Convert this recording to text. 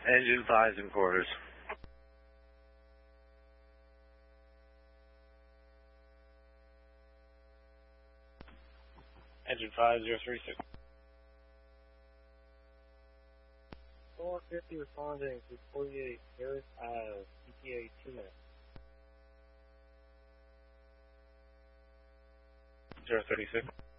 Engine 5's in quarters. Engine 5036. 450 responding to 48 Harris Ave, ETA 2 minutes. 036.